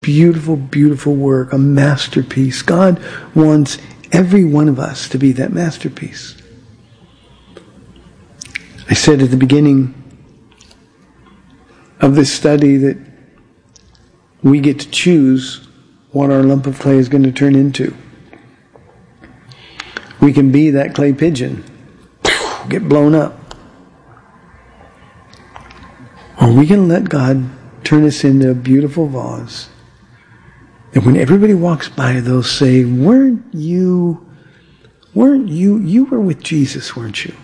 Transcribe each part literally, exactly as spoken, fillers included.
beautiful, beautiful work, a masterpiece. God wants every one of us to be that masterpiece. I said at the beginning of this study that we get to choose what our lump of clay is going to turn into. We can be that clay pigeon, get blown up. Or we can let God turn us into a beautiful vase. And when everybody walks by, they'll say, weren't you, weren't you, you were with Jesus, weren't you?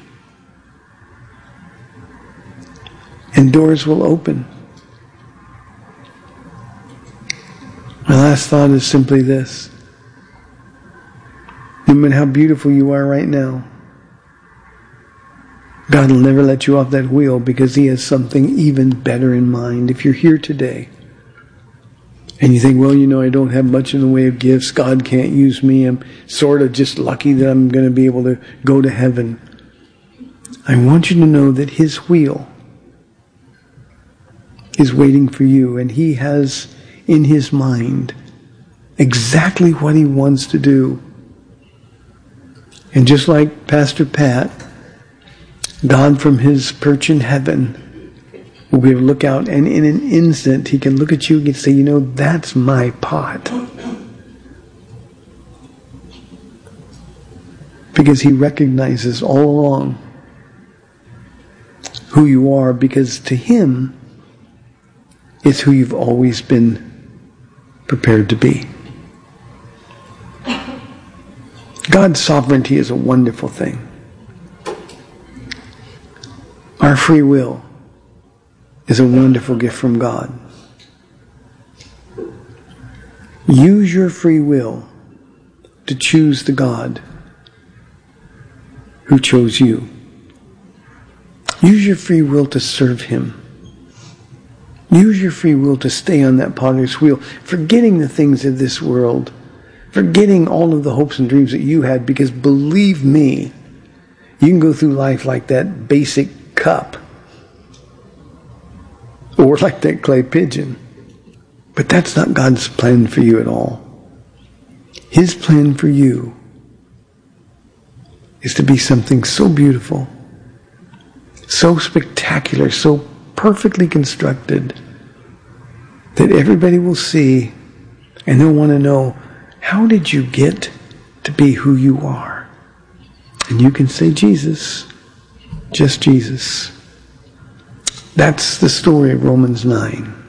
And doors will open. My last thought is simply this. No matter how beautiful you are right now, God will never let you off that wheel because He has something even better in mind. If you're here today and you think, well, you know, I don't have much in the way of gifts. God can't use me. I'm sort of just lucky that I'm going to be able to go to heaven. I want you to know that His wheel is waiting for you, and He has in His mind exactly what He wants to do. And just like Pastor Pat, God from His perch in heaven will be able to look out, and in an instant He can look at you and say, you know, that's my pot. Because He recognizes all along who you are, because to Him it's who you've always been prepared to be. God's sovereignty is a wonderful thing. Our free will is a wonderful gift from God. Use your free will to choose the God who chose you. Use your free will to serve Him. Use your free will to stay on that potter's wheel, forgetting the things of this world, forgetting all of the hopes and dreams that you had, because believe me, you can go through life like that basic cup or like that clay pigeon. But that's not God's plan for you at all. His plan for you is to be something so beautiful, so spectacular, so perfectly constructed that everybody will see and they'll want to know, how did you get to be who you are? And you can say, Jesus, just Jesus. That's the story of Romans nine.